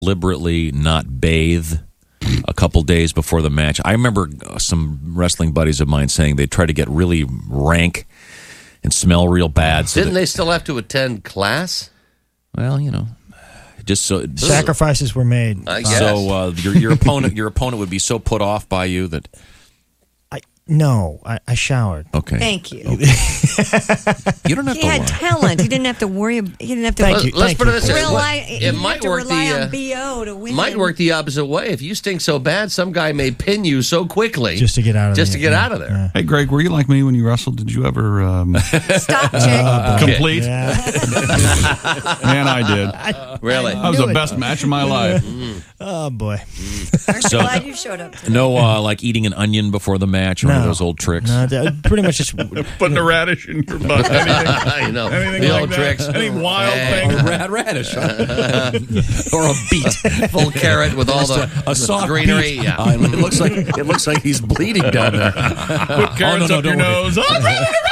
deliberately not bathe a couple days before the match. I remember some wrestling buddies of mine saying they try to get really rank and smell real bad. So Didn't they still have to attend class? Well, just so sacrifices were made. I guess. So your opponent would be so put off by you that. I showered. Okay. Thank you. You don't have He to had lie. talent. He didn't have to worry. He didn't have to. Thank you. Let's put it this way. It might work rely on BO to win. Might work the opposite way. If you stink so bad, some guy may pin you so quickly Just to get out of there. Just to get out of there. Yeah. Hey, Greg, were you like me when you wrestled? Did you ever Stop, Jake. complete? Yeah. Man, I did. Really? That was the best match of my life. Oh boy. I'm so glad you showed up today. No, like eating an onion before the match or any of those old tricks. No, pretty much just Putting a radish in your butt. I know. Anything The like old that? tricks. Any wild Hey. thing? Radish. Or a beet. Full carrot with all the A soft greenery. beet. Yeah. It looks like he's bleeding down there. Put carrots up your don't worry. nose. I'm ready to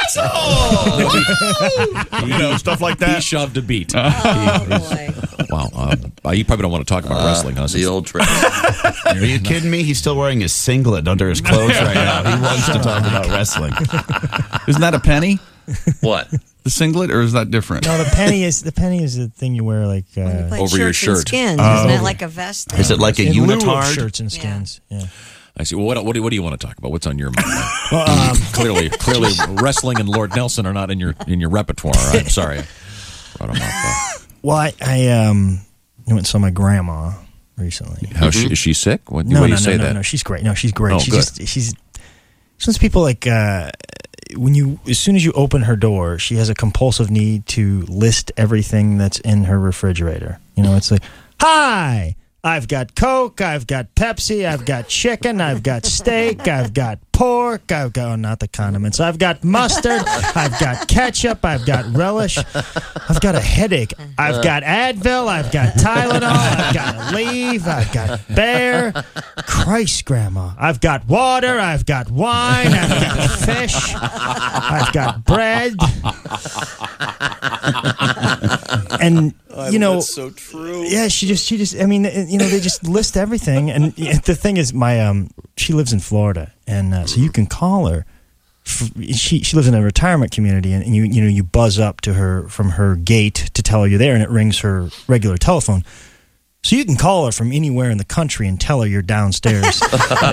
wrestle! You know, stuff like He that. shoved a beet. Oh boy. Wow. You probably don't want to talk about wrestling, huh? The old tricks. Are you kidding me? He's still wearing his singlet under his clothes right now. He wants to talk about wrestling. Isn't that a penny? What? The singlet, or is that different? no. The penny is the thing you wear like You play Over your shirts shirt. and skins. Isn't it like a vest? Is it like a in lieu of unitard? shirts and skins. Yeah. I see. Well, what do you want to talk about? What's on your mind? Clearly, wrestling and Lord Nelson are not in your repertoire. I'm sorry. I brought them up. Well, I went and saw my grandma recently. Is she sick? What do No, you say that? no. She's great. No, she's great. Oh, She's some people like as soon as you open her door, she has a compulsive need to list everything that's in her refrigerator. It's like, hi, I've got Coke, I've got Pepsi, I've got chicken, I've got steak, I've got pork, I've got, not the condiments, I've got mustard, I've got ketchup, I've got relish, I've got a headache, I've got Advil, I've got Tylenol, I've got Aleve, I've got Bear. Christ, Grandma. I've got water, I've got wine, I've got fish, I've got bread. And that's so true. yeah, she just. I mean, they just list everything. And the thing is, she lives in Florida, and so you can call her. She lives in a retirement community, and you buzz up to her from her gate to tell her you're there, and it rings her regular telephone. So you can call her from anywhere in the country and tell her you're downstairs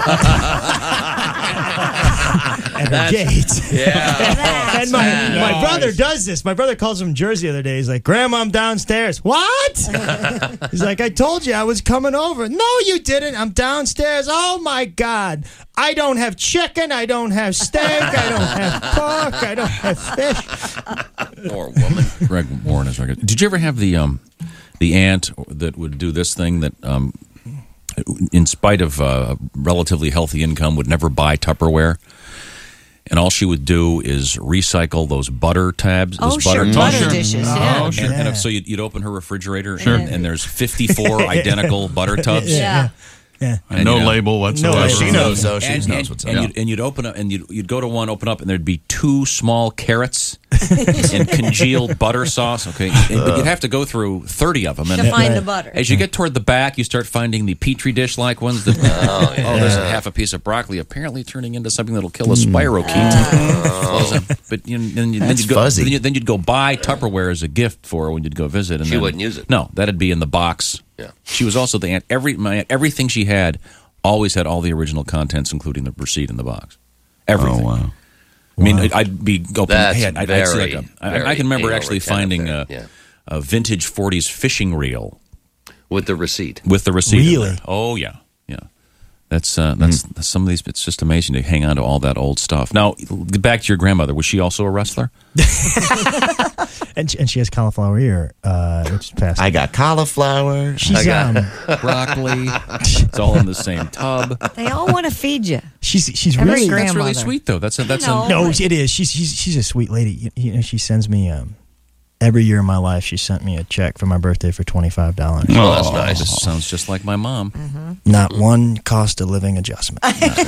at her gate. Yeah. And my brother does this. My brother calls from Jersey the other day. He's like, Grandma, I'm downstairs. What? He's like, I told you I was coming over. No, you didn't. I'm downstairs. Oh, my God. I don't have chicken. I don't have steak. I don't have pork. I don't have fish. Poor woman. Greg Warren is right. Did you ever have the aunt that would do this thing that, in spite of relatively healthy income, would never buy Tupperware? And all she would do is recycle those butter tabs. Those butter dishes. Yeah. Oh, sure. And so you'd open her refrigerator, and there's 54 identical butter tubs. Yeah. Yeah. And no label whatsoever. label. She knows, though. She And, knows what's up. and you'd open up, and you'd go to one, open up, and there'd be 2 small carrots and congealed butter sauce. Okay, but you'd have to go through 30 of them. And To find the butter. as you get toward the back, you start finding the petri dish-like ones. That there's a half a piece of broccoli, apparently turning into something that'll kill a spirochete. But then you'd go, fuzzy. then you'd go buy Tupperware as a gift for her when you'd go visit. And She then, wouldn't use it. No, that'd be in the box. Yeah. She was also the aunt. My aunt, everything she had always had all the original contents, including the receipt in the box. Everything. Oh, wow. I mean, I'd be open. That's I'd see very, I can remember very actually anal finding kind of thing. a vintage 40s fishing reel With the receipt. with the receipt. in Really? there. Oh yeah. That's some of these. It's just amazing to hang on to all that old stuff. Now, get back to your grandmother. Was she also a wrestler? And she has cauliflower ear, which is past. I got cauliflower. She's Broccoli. It's all in the same tub. They all want to feed you. she's Every really grand- That's really Grandmother. sweet, though. That's know. no, it is. She's a sweet lady. She sends me every year of my life, she sent me a check for my birthday for $25. Oh, that's nice. This sounds just like my mom. Not one cost of living adjustment.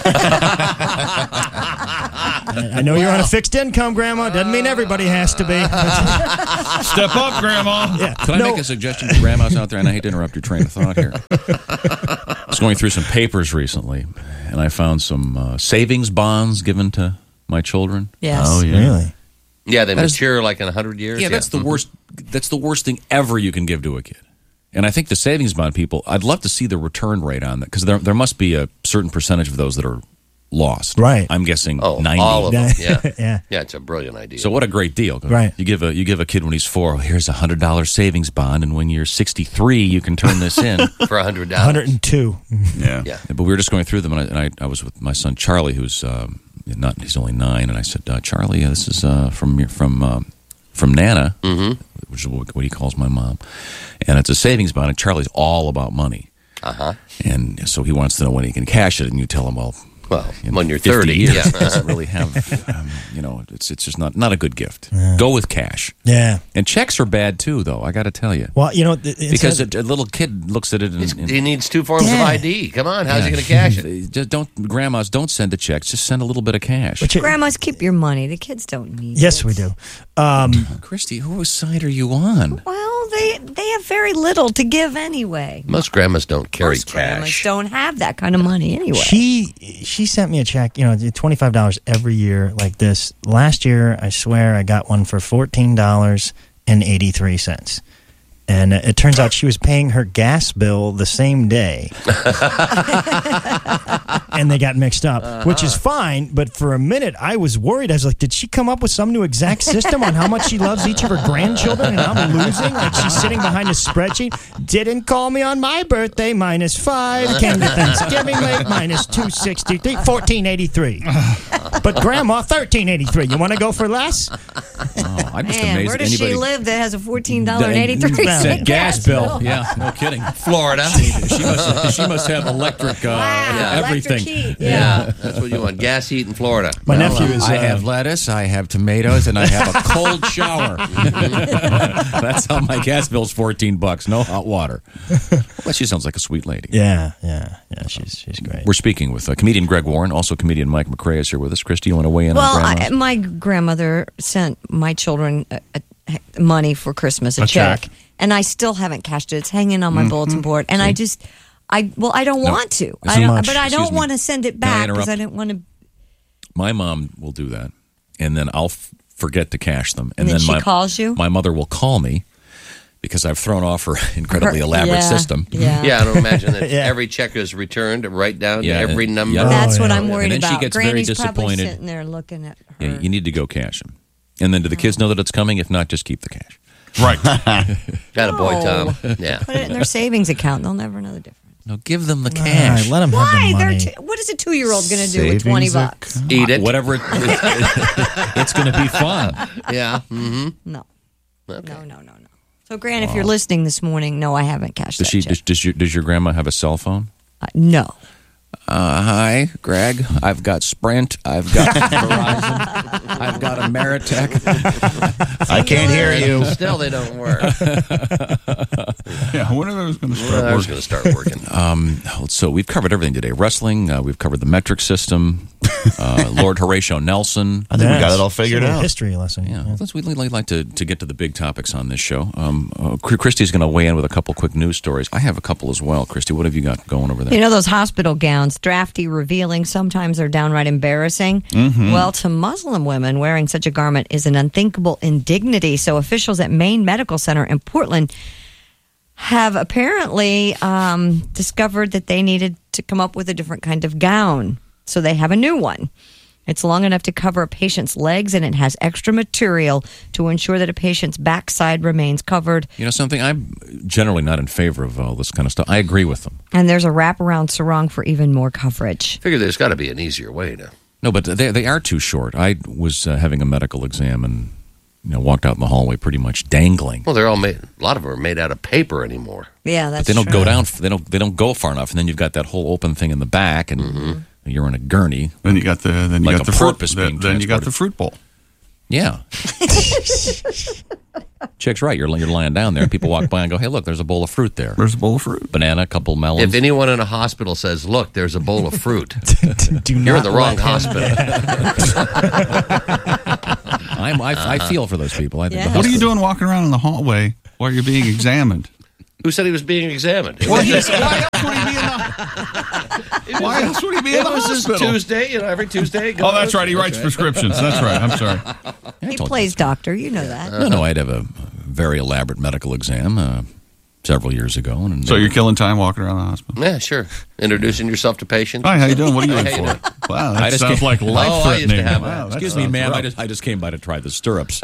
I know you're on a fixed income, Grandma. Doesn't mean everybody has to be. Step up, Grandma. Yeah. Could I make a suggestion to grandmas out there? And I hate to interrupt your train of thought here. I was going through some papers recently, and I found some savings bonds given to my children. Yes. Oh, yeah. Really? Yeah, they That is- mature like in 100 years. Yeah, that's the worst. That's the worst thing ever you can give to a kid. And I think the savings bond people, I'd love to see the return rate on that, because there must be a certain percentage of those that are lost. Right. I'm guessing Oh, 90. all of them. Yeah. Yeah. Yeah, it's a brilliant idea. So what a great deal. Right. You give a kid when he's 4, here's a $100 savings bond, and when you're 63, you can turn this in. for $100. 102. Yeah. Yeah. But we were just going through them, and I was with my son Charlie, who's he's only 9, and I said, Charlie, this is from Nana, which is what he calls my mom, and it's a savings bond. And Charlie's all about money, and so he wants to know when he can cash it. And you tell him, well, when you're 50 30, years, yeah. it doesn't really have, it's just not a good gift. Go with cash. Yeah. And checks are bad too, though. I got to tell you, Well, because a little kid looks at it and He needs 2 forms of Yeah. ID. Come on, how's he going to cash it? Just grandmas don't send the checks. Just send a little bit of cash. Grandmas, keep your money. The kids don't need yes, it. we do. Christy, whose side are you on? Well, they have very little to give anyway. Most grandmas don't carry Most grandmas cash. don't have that kind of money anyway. She sent me a check, $25 every year like this. Last year, I swear I got one for $14.83. And it turns out she was paying her gas bill the same day. And they got mixed up, which is fine. But for a minute, I was worried. I was like, did she come up with some new exact system on how much she loves each of her grandchildren and I'm losing? Like she's sitting behind a spreadsheet. Didn't call me on my birthday, -5. Came to Thanksgiving late, -263, $14.83. But Grandma, $13.83. You want to go for less? Oh, I'm just Man, amazed where that does anybody. she live that has a $14.83 That gas bill. Yeah, no kidding. Florida. She must have electric everything. Electric heat. Yeah, that's what you want. Gas heat in Florida. My nephew is. I have lettuce, I have tomatoes, and I have a cold shower. That's how my gas bill's $14. No hot water. Well, she sounds like a sweet lady. Yeah. She's great. We're speaking with comedian Greg Warren, also comedian Mike McRae is here with us. Christy, you want to weigh in on grandmas? My grandmother sent my children money for Christmas, a check, and I still haven't cashed it. It's hanging on my bulletin board, and I don't want to. I don't Excuse me. want to send it Can I back because interrupt? I didn't want to. My mom will do that, and then I'll forget to cash them. And then she my, calls you? My mother will call me because I've thrown off her incredibly elaborate system. Yeah. Yeah, I don't imagine that Yeah. every check is returned right down Yeah, to every and- number. yeah. That's what yeah. I'm worried And then she about. gets very Granny's probably disappointed. sitting there looking at her. Yeah, you need to go cash them. And then do the kids know that it's coming? If not, just keep the cash. Right. Got a boy, Oh. Tom. Yeah. Put it in their savings account. They'll never know the difference. No, give them the All right, cash. let them have Why? the money. What is a 2-year-old going to do with $20? Eat it. Whatever it's going to be fun. Yeah. Mm-hmm. No. No. So, Gran, if you're listening this morning, no, I haven't cashed Does that check. does your grandma have a cell phone? No. Hi, Greg. I've got Sprint. I've got Verizon. I've got Ameritech. I can't hear you. Still, they don't work. Yeah, when are those going to start I was working? going to start working. So we've covered everything today. Wrestling. We've covered the metric system. Lord Horatio Nelson. I think we got it all figured It's a out. history lesson. Yeah, we'd like to get to the big topics on this show. Christy's going to weigh in with a couple quick news stories. I have a couple as well. Christy, what have you got going over there? You know those hospital gowns, drafty, revealing, sometimes they're downright embarrassing? Well, to Muslim women, wearing such a garment is an unthinkable indignity. So officials at Maine Medical Center in Portland have apparently discovered that they needed to come up with a different kind of gown. So they have a new one. It's long enough to cover a patient's legs, and it has extra material to ensure that a patient's backside remains covered. You know something? I'm generally not in favor of all this kind of stuff. I agree with them. And there's a wraparound sarong for even more coverage. Figure there's got to be an easier way to. No, but they are too short. I was having a medical exam and walked out in the hallway pretty much dangling. Well, they're all made. A lot of them are made out of paper anymore. Yeah, that's They don't true. go down. They don't go far enough, and then you've got that whole open thing in the back, and you're in a gurney. Then you got the Like a fruit. porpoise being Then you got transported. the fruit bowl. Yeah. Chick's right. You're lying down there, and people walk by and go, hey, look, there's a bowl of fruit there. There's a bowl of fruit. Banana, a couple melons. If anyone in a hospital says, look, there's a bowl of fruit, Do you're in not the wrong let him- hospital. I feel for those people. I think Yeah. What are you doing walking around in the hallway while you're being examined? Who said he was being examined? Well, why else would he be in the It was his hospital? Tuesday, every Tuesday. Oh, that's right. He writes prescriptions. That's right. I'm sorry. He plays doctor. You know that. No, I'd have a very elaborate medical exam several years ago. And So you're killing time walking around the hospital? Yeah, sure. Introducing yourself to patients. Hi, how you doing? What are you in How you for? doing? Wow, I that just sounds came- like I used to life-threatening. have Wow, that. that Excuse me, sounds ma'am. rough. I just came by to try the stirrups.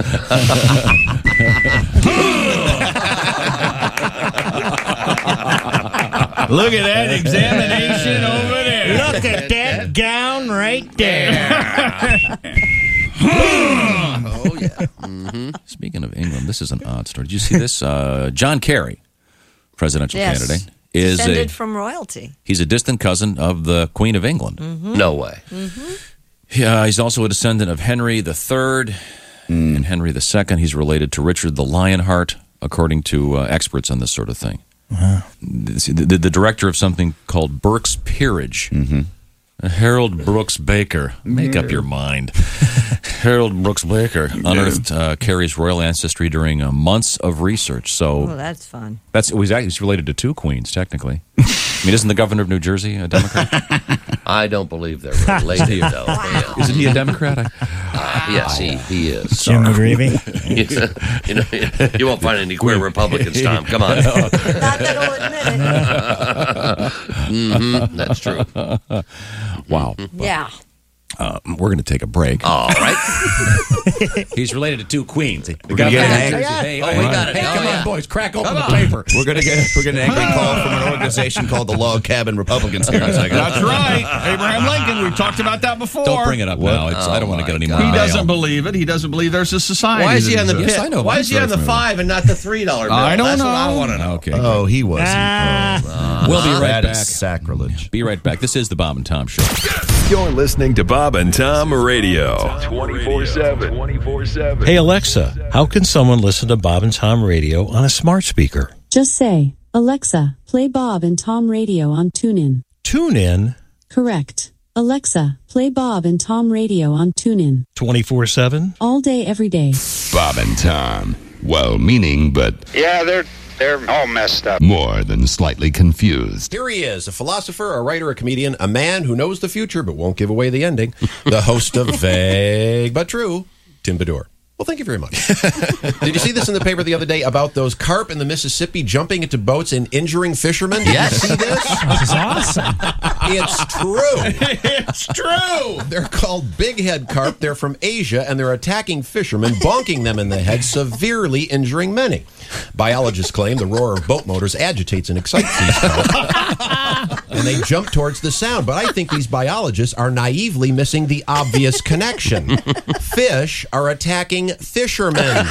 Look at that examination over there. Look at that gown right there. Oh, yeah. Speaking of England, this is an odd story. Did you see this? John Kerry, presidential Yes. candidate, is Descended from royalty. he's a distant cousin of the Queen of England. No way. He's also a descendant of Henry III and Henry II. He's related to Richard the Lionheart, according to experts on this sort of thing. The director of something called Burke's Peerage. Harold Brooks Baker. Make up your mind. Harold Brooks Baker unearthed Kerry's royal ancestry during months of research. Oh, So that's fun. he's related to two queens, technically. I mean, isn't the governor of New Jersey a Democrat? I don't believe they're related, though. Yeah. Isn't he a Democrat? Yes, he is. Jim McGreevy. You won't find any queer Republicans, Tom. Come on. Not that he'll admit it. That's true. Wow. Yeah. We're going to take a break. All right. He's related to two queens. We're gonna get an angry. Hey, Oh, we got it. Hey, Oh, come yeah. on, boys. Crack open the paper. We're gonna get an angry call from an organization called the Log Cabin Republicans here in a second. That's right. Abraham Lincoln. We've talked about that before. Don't bring it up now. I don't want to get any more He mail. doesn't believe it. He doesn't believe there's a society. Why is he that on the exists. Yes, I know. Why is he on the $5 and not the $3 bill? I don't That's what I know. want to know. Okay. Oh, he wasn't. We'll be right That back. is sacrilege. Be right back. This is the Bob and Tom Show. You're listening to Bob and Tom Radio 24/7. Hey Alexa, how can someone listen to Bob and Tom Radio on a smart speaker? Just say, Alexa, play Bob and Tom Radio on TuneIn. TuneIn Correct. Alexa, play Bob and Tom Radio on TuneIn. 24/7? All day, every day. Bob and Tom. Well-meaning, but Yeah, they're all messed up. more than slightly confused. Here he is, a philosopher, a writer, a comedian, a man who knows the future but won't give away the ending. The host of Vague But True, Tim Bedore. Well, thank you very much. Did you see this in the paper the other day about those carp in the Mississippi jumping into boats and injuring fishermen? Yes. See this? This is awesome. It's true. It's true. They're called big head carp. They're from Asia, and they're attacking fishermen, bonking them in the head, severely injuring many. Biologists claim the roar of boat motors agitates and excites these carp, and they jump towards the sound. But I think these biologists are naively missing the obvious connection. Fish are attacking fishermen.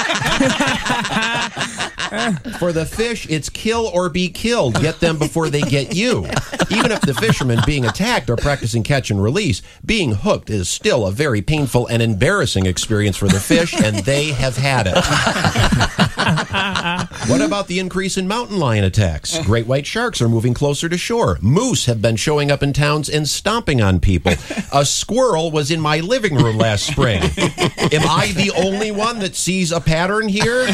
For the fish, it's kill or be killed. Get them before they get you. Even if the fishermen being attacked are practicing catch and release, being hooked is still a very painful and embarrassing experience for the fish, and they have had it. What about the increase in mountain lion attacks? Great white sharks are moving closer to shore. Moose have been showing up in towns and stomping on people. A squirrel was in my living room last spring. Am I the only one that sees a pattern here?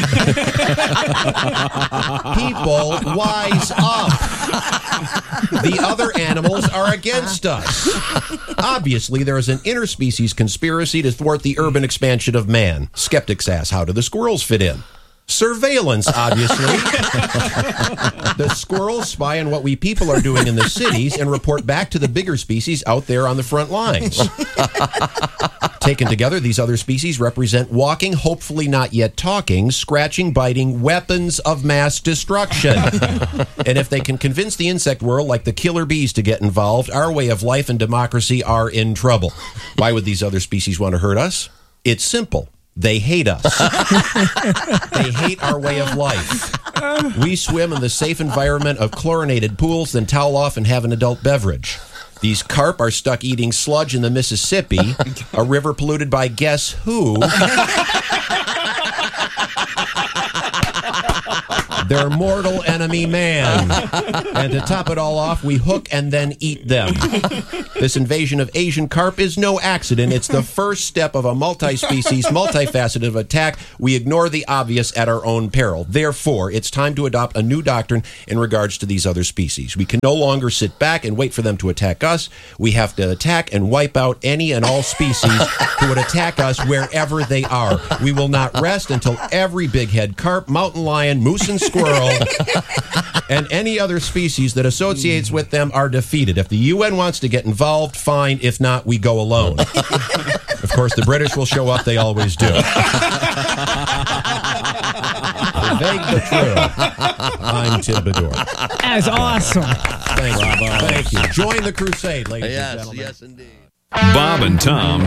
People, wise up. The other animals are against us. Obviously, there is an interspecies conspiracy to thwart the urban expansion of man. Skeptics ask, how do the squirrels fit in? Surveillance, obviously. The squirrels spy on what we people are doing in the cities and report back to the bigger species out there on the front lines. Taken together, these other species represent walking, hopefully not yet talking, scratching, biting weapons of mass destruction. And if they can convince the insect world, like the killer bees, to get involved, our way of life and democracy are in trouble. Why would these other species want to hurt us? It's simple. They hate us. They hate our way of life. We swim in the safe environment of chlorinated pools, then towel off and have an adult beverage. These carp are stuck eating sludge in the Mississippi, a river polluted by guess who? Their mortal enemy, man. And to top it all off, we hook and then eat them. This invasion of Asian carp is no accident. It's the first step of a multi-species, multifaceted attack. We ignore the obvious at our own peril. Therefore, it's time to adopt a new doctrine in regards to these other species. We can no longer sit back and wait for them to attack us. We have to attack and wipe out any and all species who would attack us wherever they are. We will not rest until every bighead carp, mountain lion, moose and squirrel, and any other species that associates with them are defeated. If the UN wants to get involved, fine. If not, we go alone. Of course, the British will show up. They always do. Vague but true. I'm Tim Bedore. That's awesome. Thank you. Thank you. Join the crusade, ladies and gentlemen. Yes, indeed. Bob and Tom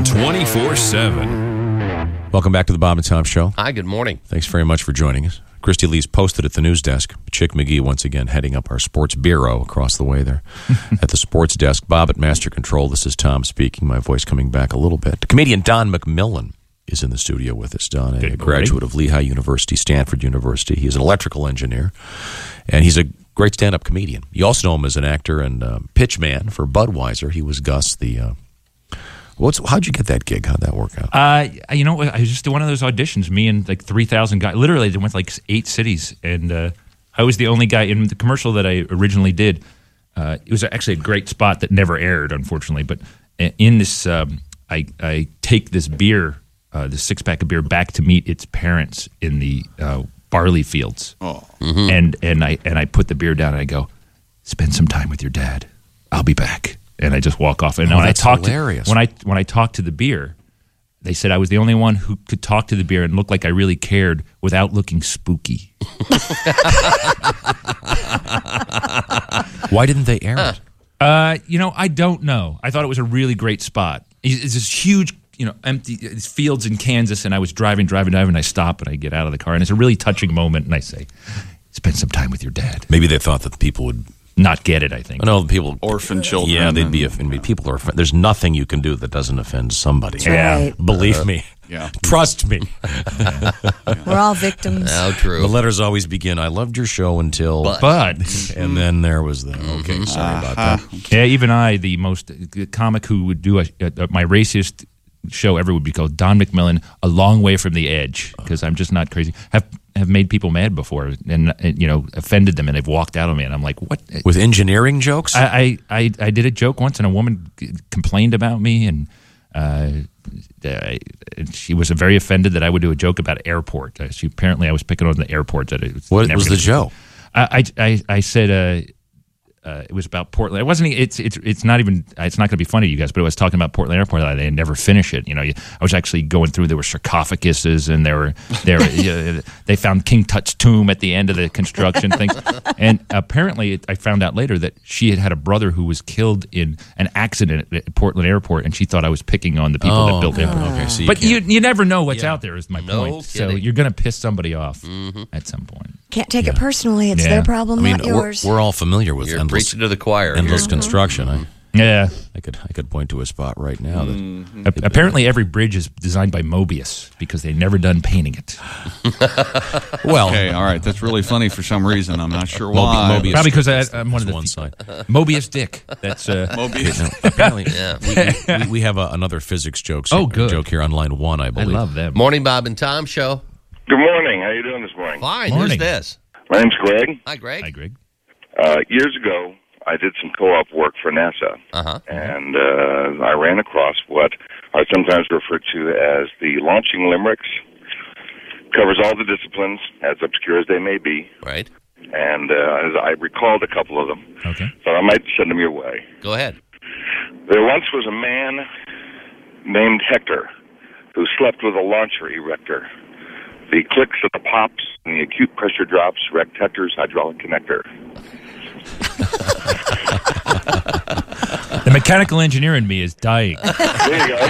24/7. Welcome back to the Bob and Tom Show. Hi, good morning. Thanks very much for joining us. Christy Lee's posted at the news desk. Chick McGee once again heading up our sports bureau across the way there. At the sports desk, Bob at Master Control. This is Tom speaking, my voice coming back a little bit. Comedian Don McMillan is in the studio with us. Don, a graduate of Lehigh University, Stanford University. He's an electrical engineer, and he's a great stand-up comedian. You also know him as an actor and pitch man for Budweiser. He was Gus, the... how'd you get that gig? How'd that work out? I was just one of those auditions. Me and like 3,000 guys. Literally, they went to like 8 cities, and I was the only guy in the commercial that I originally did. It was actually a great spot that never aired, unfortunately. But in this, I take this beer, this 6-pack of beer, back to meet its parents in the barley fields. Oh, and I put the beer down and I go, spend some time with your dad. I'll be back. And I just walk off. And when I talked when I talked to the beer, they said I was the only one who could talk to the beer and look like I really cared without looking spooky. Why didn't they air it? I don't know. I thought it was a really great spot. It's this huge, empty fields in Kansas, and I was driving, and I stop and I get out of the car, and it's a really touching moment, and I say, spend some time with your dad. Maybe they thought that the people would not get it, I think. No, people... Orphan children. Yeah, they'd be offended. People are offended. There's nothing you can do that doesn't offend somebody. Yeah. Right. Believe me. Yeah. Trust me. We're all victims. How true. The letters always begin, I loved your show until... But. And then there was the... Okay, sorry about that. Yeah, even I, the comic who would do my raciest show ever would be called Don McMillan, A Long Way from the Edge, because I'm just not crazy. Have made people mad before and offended them, and they've walked out on me, and I'm like, what? With engineering jokes? I did a joke once, and a woman complained about me, and she was very offended that I would do a joke about airport. Apparently I was picking on the airport. What was the joke? I said it was about Portland. It wasn't. It's not even. It's not going to be funny to you guys. But I was talking about Portland Airport. They never finish it. I was actually going through. There were sarcophaguses, and they found King Tut's tomb at the end of the construction things. And apparently, I found out later that she had a brother who was killed in an accident at Portland Airport, and she thought I was picking on the people that built the airport. Okay, so but you never know what's out there. Is my point. Kidding. So you're going to piss somebody off at some point. Can't take it personally. It's their problem, not yours. We're all familiar with You're preaching to the choir. endless construction. Yeah, I could point to a spot right now. Apparently, every bridge is designed by Mobius because they've never done painting it. Well, okay, all right. That's really funny for some reason. I'm not sure why. Mobius. Probably because I'm one of the one side. Mobius Dick. That's Mobius. Apparently, we have another physics joke. Good. Joke here on line 1, I believe. I love them. Morning, Bob and Tom Show. Good morning. How you doing this morning? Fine. Morning. Who's this? My name's Greg. Hi, Greg. Hi, Greg. Years ago, I did some co-op work for NASA, and I ran across what are sometimes referred to as the launching limericks. Covers all the disciplines, as obscure as they may be. Right. And as I recalled a couple of them, Okay. so I might send them your way. Go ahead. There once was a man named Hector who slept with a launcher erector. The clicks of the pops and the acute pressure drops wrecked Hector's hydraulic connector. The mechanical engineer in me is dying. There you go.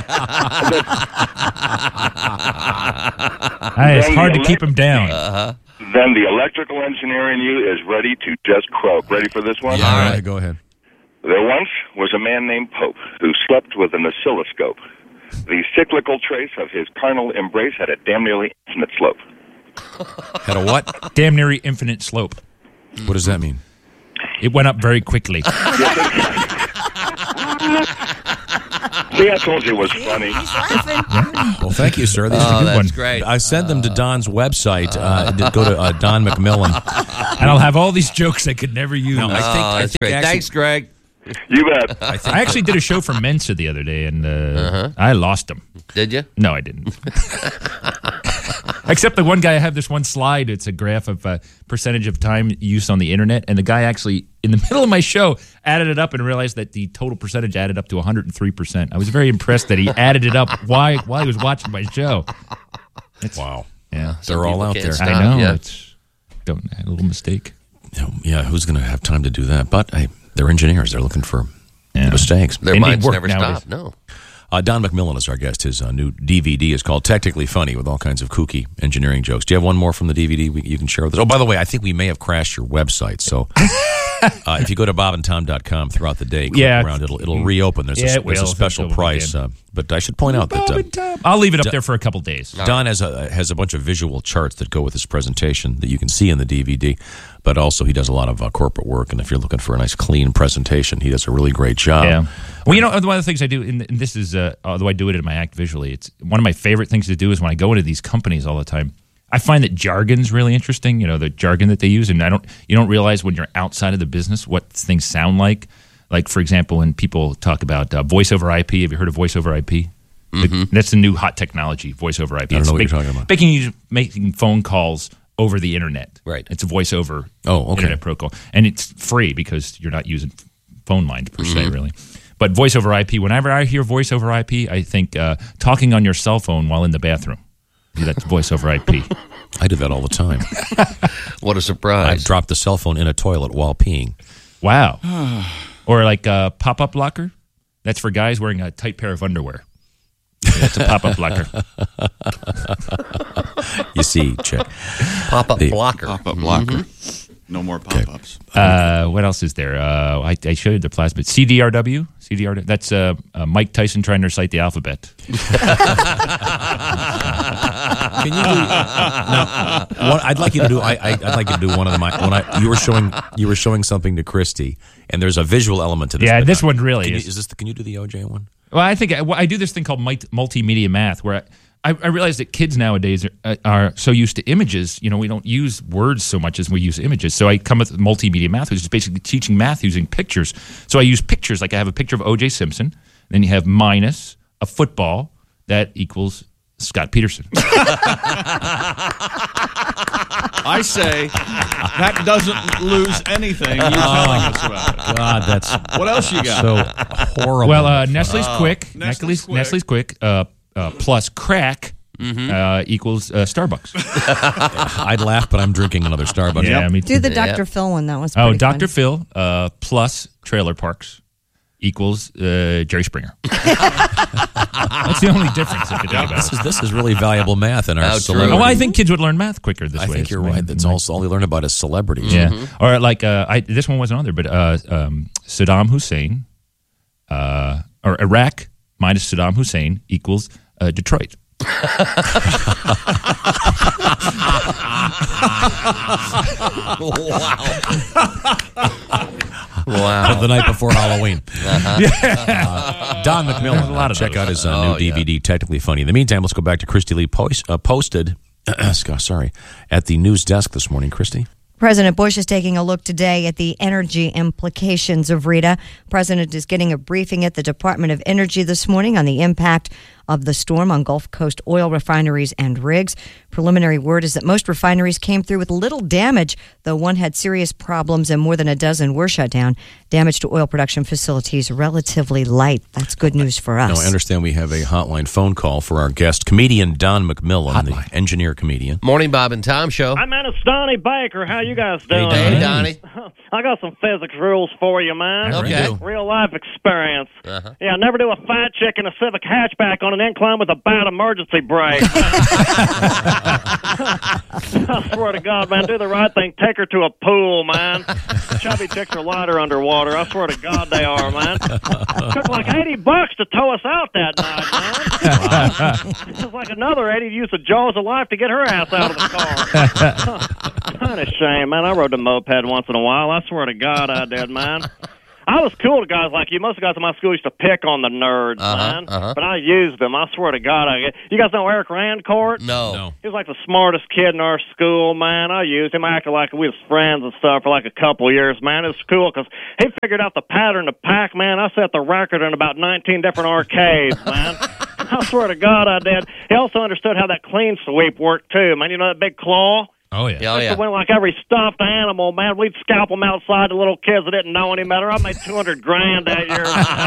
It's hard to keep him down. Then the electrical engineer in you is ready to just croak. Ready for this one? Yeah, all right, go ahead. There once was a man named Pope who slept with an oscilloscope. The cyclical trace of his carnal embrace had a damn nearly infinite slope. Had a what? Damn near infinite slope. What does that mean? It went up very quickly. See, I told you it was funny. Well, thank you, sir. These are good that's ones. great. I send them to Don's website. Go to Don McMillan. And I'll have all these jokes I could never use. No, I think Great. actually- Thanks, Greg. You bet. I actually did a show for Mensa the other day, and I lost them. Did you? No, I didn't. Except the one guy, I have this one slide. It's a graph of percentage of time use on the internet, and the guy actually, in the middle of my show, added it up and realized that the total percentage added up to 103%. I was very impressed that he added it up while he was watching my show. Wow. Yeah, They're all out there. I know. Yeah. It's a little mistake. Yeah, who's going to have time to do that? But they're engineers. They're looking for mistakes. Their And they minds work never nowadays. stop. No. Don McMillan is our guest. His new DVD is called Technically Funny with all kinds of kooky engineering jokes. Do you have one more from the DVD you can share with us? Oh, by the way, I think we may have crashed your website. So if you go to bobandtom.com throughout the day, click around, it'll reopen. There's a special price. But I should point out that I'll leave it up there for a couple days. Don has a bunch of visual charts that go with his presentation that you can see in the DVD. But also, he does a lot of corporate work, and if you're looking for a nice, clean presentation, he does a really great job. Yeah. Well, one of the things I do, and this is, although I do it in my act visually, it's one of my favorite things to do is when I go into these companies all the time, I find that jargon's really interesting, the jargon that they use, and you don't realize when you're outside of the business what things sound like. Like, for example, when people talk about voice over IP, have you heard of voice over IP? Mm-hmm. That's the new hot technology, voice over IP. I don't know what you're talking about. Making phone calls over the internet. Right. It's a voice over okay. internet protocol. And it's free because you're not using phone lines per se, really. But voice over IP, whenever I hear voice over IP, I think talking on your cell phone while in the bathroom. That's voice over IP. I do that all the time. What a surprise. I drop the cell phone in a toilet while peeing. Wow. Or like a pop-up blocker. That's for guys wearing a tight pair of underwear. That's a pop-up blocker. You see, check. Pop-up blocker. Pop-up blocker. No more pop-ups. What else is there? I showed you the plasmid. CDRW. That's Mike Tyson trying to recite the alphabet. Can you do? No, I'd like you to do. I'd like you to do one of them. You were showing something to Christy, and there's a visual element to this. Yeah, this one really is. Can you do the OJ one? Well, I think I do this thing called multimedia math, where I realize that kids nowadays are so used to images. We don't use words so much as we use images. So I come with multimedia math, which is basically teaching math using pictures. So I use pictures. Like I have a picture of O.J. Simpson. Then you have minus a football. That equals Scott Peterson. I say that doesn't lose anything you're telling us about it. God, that's what else you got? So horrible. Well, Nestle's Quick. Nestle's Quick. Plus crack equals Starbucks. I'd laugh, but I'm drinking another Starbucks. Yeah, me too. Do the Dr. Phil one. That was Oh, pretty Dr. funny. Phil plus trailer parks equals Jerry Springer. That's the only difference if you think about it. This is really valuable math in our true. celebrity. Well, I think kids would learn math quicker this way. I think you're right. That's all they learn about is celebrities. Yeah. Or like this one wasn't on there, but Saddam Hussein or Iraq minus Saddam Hussein equals Detroit. Wow. The night before Halloween. Don McMillan. A lot of Check those. out his new DVD, Technically Funny. In the meantime, let's go back to Christy Lee posted at the news desk this morning. Christy? President Bush is taking a look today at the energy implications of Rita. President is getting a briefing at the Department of Energy this morning on the impact of the storm on Gulf Coast oil refineries and rigs. Preliminary word is that most refineries came through with little damage, though one had serious problems and more than a dozen were shut down. Damage to oil production facilities relatively light. That's good news for us. Now, I understand we have a hotline phone call for our guest, comedian Don McMillan, the engineer comedian. Morning, Bob and Tom show. Hi, man. It's Donnie Baker. How you guys doing? Hey, Donnie. I got some physics rules for you, man. Okay. Real life experience. Yeah, never do a fat chick in a Civic hatchback on an an incline with a bad emergency brake. I swear to God, man, do the right thing. Take her to a pool, man. Chubby chicks are lighter underwater. I swear to God they are, man. Took like $80 to tow us out that night, man. It was like another 80 to use the jaws of life to get her ass out of the car. Kind of shame, man. I rode the moped once in a while. I swear to God I did, man. I was cool to guys like you. Most of the guys in my school used to pick on the nerds, man. But I used them. I swear to God. You guys know Eric Rancourt? No. He was like the smartest kid in our school, man. I used him. I acted like we was friends and stuff for like a couple years, man. It was cool because he figured out the pattern of Pac-Man. I set the record in about 19 different arcades, man. I swear to God I did. He also understood how that clean sweep worked, too, man. You know that big claw? Oh, yeah. Oh, yeah. Went like every stuffed animal, man. We'd scalp them outside to little kids that didn't know any better. I made $200,000 that year.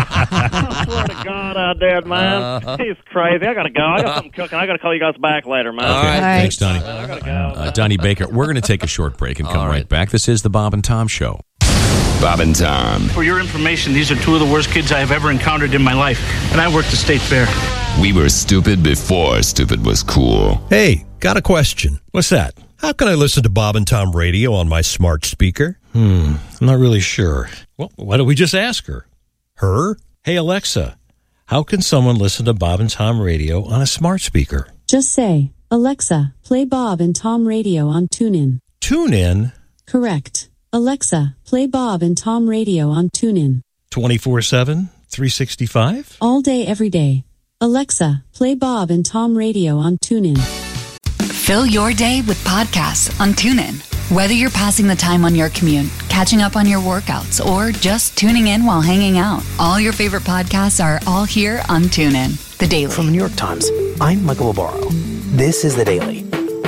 I swear to God I did, man. He's crazy. I got to go. I got something cooking. I got to call you guys back later, man. Okay. All right. Thanks, Donnie. I got to go. Donnie Baker. We're going to take a short break and come right back. This is the Bob and Tom Show. Bob and Tom. For your information, these are two of the worst kids I have ever encountered in my life, and I worked the state fair. We were stupid before stupid was cool. Hey, got a question. What's that? How can I listen to Bob and Tom Radio on my smart speaker? I'm not really sure. Well, why don't we just ask her? Her? Hey, Alexa, how can someone listen to Bob and Tom Radio on a smart speaker? Just say, Alexa, play Bob and Tom Radio on TuneIn. TuneIn? Correct. Alexa, play Bob and Tom Radio on TuneIn. 24/7, 365? All day, every day. Alexa, play Bob and Tom Radio on TuneIn. Fill your day with podcasts on TuneIn. Whether you're passing the time on your commute, catching up on your workouts, or just tuning in while hanging out, all your favorite podcasts are all here on TuneIn. The Daily. From the New York Times, I'm Michael Barbaro. This is The Daily.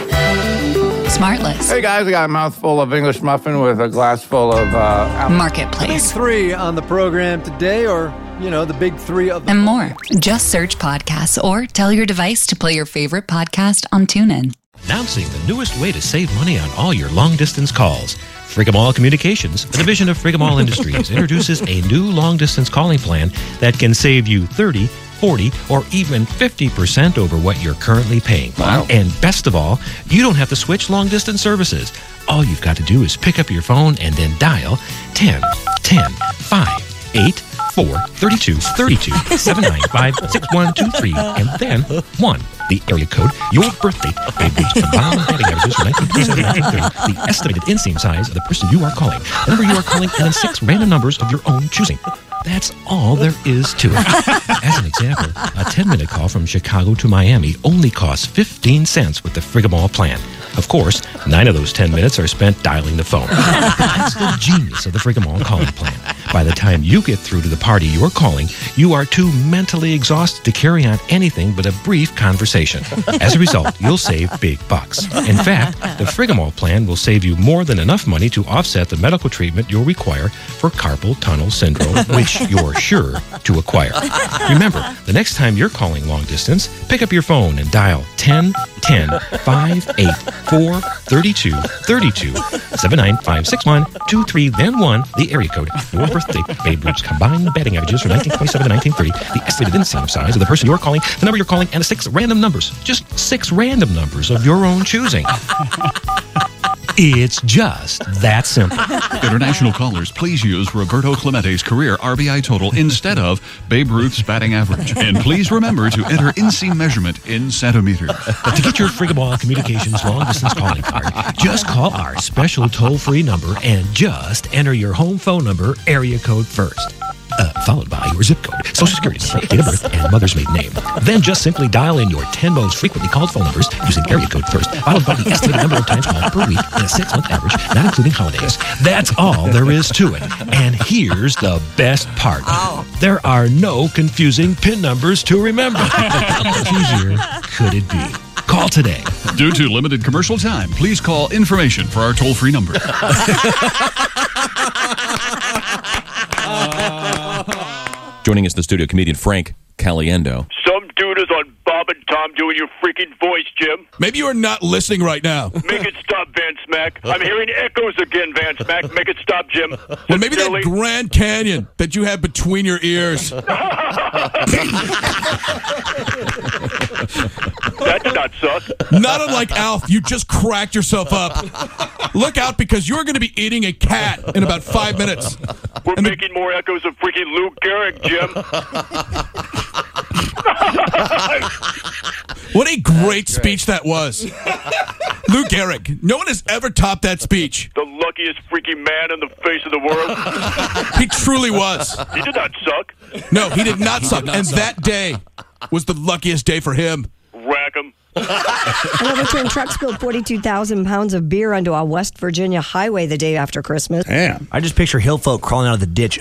Smartless. Hey guys, I got a mouthful of English muffin with a glass full of Marketplace. Big three on the program today, or, you know, the big three of... And more. Just search podcasts or tell your device to play your favorite podcast on TuneIn. Announcing the newest way to save money on all your long-distance calls. Frigamall Communications, a division of Frigamall Industries, introduces a new long-distance calling plan that can save you 30%, 40%, or even 50% over what you're currently paying. Wow. And best of all, you don't have to switch long-distance services. All you've got to do is pick up your phone and then dial 10 10 5 8 4 32 32 795 6123 and then 1. The area code, your birthday, Babe Ruth's combined batting averages from 1927 to 1930, the estimated inseam size of the person you are calling, the number you are calling, and then 6 random numbers of your own choosing. That's all there is to it. As an example, a 10-minute call from Chicago to Miami only costs 15 cents with the Frigamall plan. Of course, 9 of those 10 minutes are spent dialing the phone. That's the genius of the Frigamall calling plan. By the time you get through to the party you're calling, you are too mentally exhausted to carry on anything but a brief conversation. As a result, you'll save big bucks. In fact, the Frigamall plan will save you more than enough money to offset the medical treatment you'll require for carpal tunnel syndrome, which you're sure to acquire. Remember, the next time you're calling long distance, pick up your phone and dial 10 10 5 8 4 32 32 795 6123, then 1, the area code, your birthday, Babe Ruth's combined batting averages from 1927 to 1930, the estimated inseam size of the person you're calling, the number you're calling, and 6 random numbers. Just 6 random numbers of your own choosing. It's just that simple. International callers, please use Roberto Clemente's career RBI total instead of Babe Ruth's batting average. And please remember to enter inseam measurement in centimeters. To get your Frigamall Communications long-distance calling card, just call our special toll-free number and just enter your home phone number, area code first. Followed by your zip code, social security number, date of birth, and mother's maiden name. Then just simply dial in your 10 most frequently called phone numbers using area code first, followed by the estimated number of times called per week in a 6-month average, not including holidays. That's all there is to it. And here's the best part. There are no confusing PIN numbers to remember. How much easier could it be? Call today. Due to limited commercial time, please call information for our toll-free number. Joining us in the studio, comedian Frank Caliendo. Some dude is on Bob and Tom stop doing your freaking voice, Jim. Maybe you are not listening right now. Make it stop, Van Smack. I'm hearing echoes again, Van Smack. Make it stop, Jim. Well, maybe that Grand Canyon that you have between your ears. That did not suck. Not unlike Alf, you just cracked yourself up. Look out, because you're going to be eating a cat in about 5 minutes. We're making more echoes of freaking Lou Gehrig, Jim. What a great speech that was. Lou Gehrig. No one has ever topped that speech. The luckiest freaking man on the face of the world. He truly was. He did not suck. No, he did not suck. And that day was the luckiest day for him. Rack him. An overturned truck spilled 42,000 pounds of beer onto a West Virginia highway the day after Christmas. Damn. I just picture hill folk crawling out of the ditch,